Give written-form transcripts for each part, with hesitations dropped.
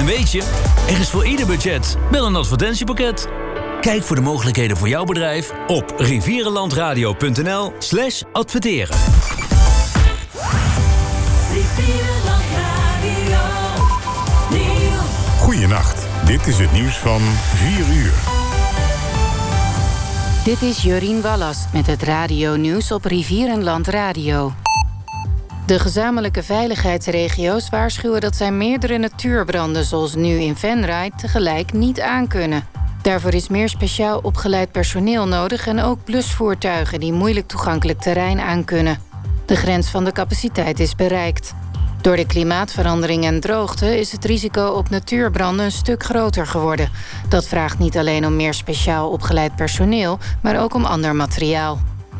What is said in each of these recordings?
En weet je, er is voor ieder budget wel een advertentiepakket. Kijk voor de mogelijkheden voor jouw bedrijf op rivierenlandradio.nl/adverteren. Goeienacht, dit is het nieuws van 4 uur. Dit is Jorien Wallast met het radio-nieuws op Rivierenland Radio. De gezamenlijke veiligheidsregio's waarschuwen dat zij meerdere natuurbranden zoals nu in Venray tegelijk niet aankunnen. Daarvoor is meer speciaal opgeleid personeel nodig en ook blusvoertuigen die moeilijk toegankelijk terrein aankunnen. De grens van de capaciteit is bereikt. Door de klimaatverandering en droogte is het risico op natuurbranden een stuk groter geworden. Dat vraagt niet alleen om meer speciaal opgeleid personeel, maar ook om ander materiaal.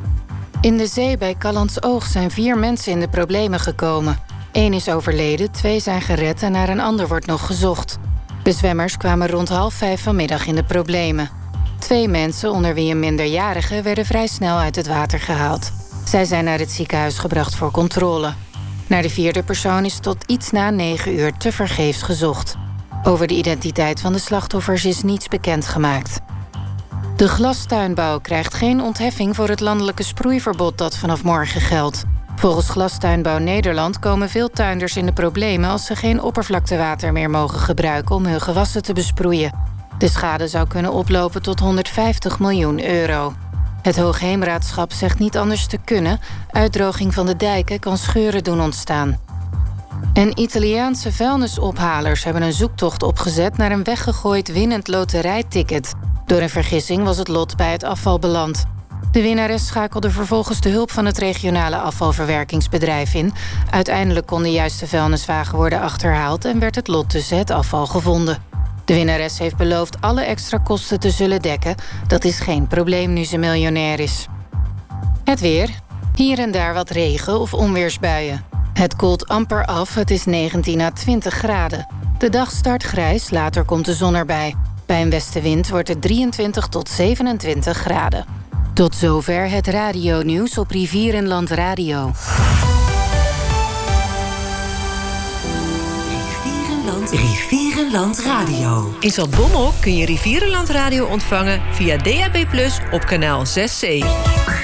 In de zee bij Callantsoog zijn 4 mensen in de problemen gekomen. 1 is overleden, 2 zijn gered en naar een ander wordt nog gezocht. De zwemmers kwamen rond 4:30 vanmiddag in de problemen. 2 mensen, onder wie een minderjarige, werden vrij snel uit het water gehaald. Zij zijn naar het ziekenhuis gebracht voor controle. Naar de 4e persoon is tot iets na 9 uur tevergeefs gezocht. Over de identiteit van de slachtoffers is niets bekendgemaakt. De glastuinbouw krijgt geen ontheffing voor het landelijke sproeiverbod dat vanaf morgen geldt. Volgens Glastuinbouw Nederland komen veel tuinders in de problemen als ze geen oppervlaktewater meer mogen gebruiken om hun gewassen te besproeien. De schade zou kunnen oplopen tot €150 miljoen. Het Hoogheemraadschap zegt niet anders te kunnen. Uitdroging van de dijken kan scheuren doen ontstaan. En Italiaanse vuilnisophalers hebben een zoektocht opgezet naar een weggegooid winnend loterijticket. Door een vergissing was het lot bij het afval beland. De winnares schakelde vervolgens de hulp van het regionale afvalverwerkingsbedrijf in. Uiteindelijk kon de juiste vuilniswagen worden achterhaald en werd het lot tussen het afval gevonden. De winnares heeft beloofd alle extra kosten te zullen dekken. Dat is geen probleem nu ze miljonair is. Het weer. Hier en daar wat regen of onweersbuien. Het koelt amper af, het is 19 à 20 graden. De dag start grijs, later komt de zon erbij. Bij een westenwind wordt het 23 tot 27 graden. Tot zover het radio-nieuws op Rivierenland Radio. Rivierenland Radio. In Zaltbommel kun je Rivierenland Radio ontvangen via DAB+ op kanaal 6C.